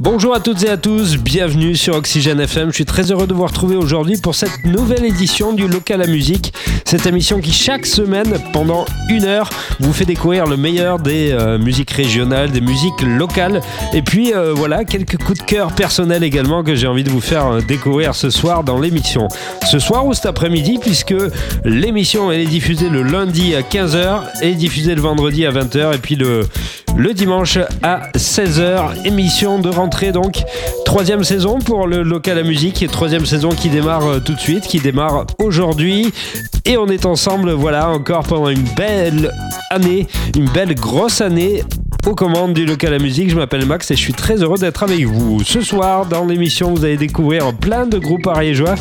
Bonjour à toutes et à tous, bienvenue sur Oxygène FM. Je suis très heureux de vous retrouver aujourd'hui pour cette nouvelle édition du Local à Musique. Cette émission qui chaque semaine, pendant 1 heure, vous fait découvrir le meilleur des musiques régionales, des musiques locales. Et puis voilà, quelques coups de cœur personnels également que j'ai envie de vous faire découvrir ce soir dans l'émission. Ce soir ou cet après-midi, puisque l'émission elle est diffusée le lundi à 15h et diffusée le vendredi à 20h et puis le dimanche à 16h. Émission de rentrée donc, 3e saison pour le Local à Musique, 3e saison qui démarre tout de suite, qui démarre aujourd'hui. Et on est ensemble, voilà, encore pendant une belle année, une belle grosse année aux commandes du Local à Musique. Je m'appelle Max et je suis très heureux d'être avec vous. Ce soir, dans l'émission, vous allez découvrir plein de groupes ariégeois,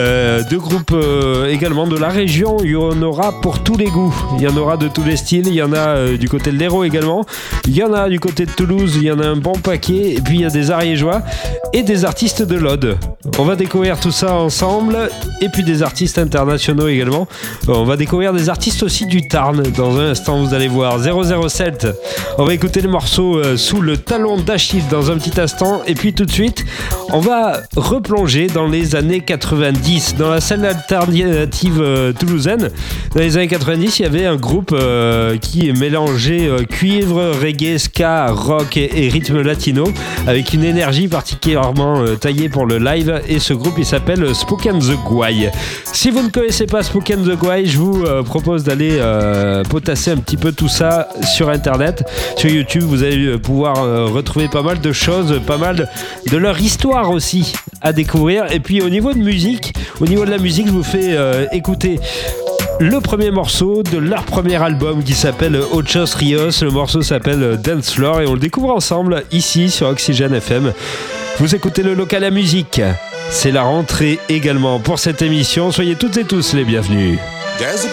de groupes également de la région. Il y en aura pour tous les goûts. Il y en aura de tous les styles. Il y en a du côté de l'Hérault également. Il y en a du côté de Toulouse. Il y en a un bon paquet. Et puis, il y a des ariégeois et des artistes de l'Aude. On va découvrir tout ça ensemble. Et puis, des artistes internationaux également. On va découvrir des artistes aussi du Tarn. Dans un instant, vous allez voir 007. On va écouter le morceau Sous le talon d'Achille dans un petit instant. Et puis tout de suite, on va replonger dans les années 90. Dans la scène alternative toulousaine, dans les années 90, il y avait un groupe qui mélangeait cuivre, reggae, ska, rock et rythme latino avec une énergie particulièrement taillée pour le live. Et ce groupe, il s'appelle Spook and the Gouaille. Si vous ne connaissez pas Spook and the Gouaille, je vous propose d'aller potasser un petit peu tout ça sur Internet, sur YouTube. Vous allez pouvoir retrouver pas mal de choses, pas mal de leur histoire aussi à découvrir. Et puis au niveau de la musique, je vous fais écouter le premier morceau de leur premier album qui s'appelle Ochos Rios. Le morceau s'appelle Dance Floor et on le découvre ensemble ici sur Oxygène FM. Vous écoutez le Local à Musique. C'est la rentrée également pour cette émission. Soyez toutes et tous les bienvenus.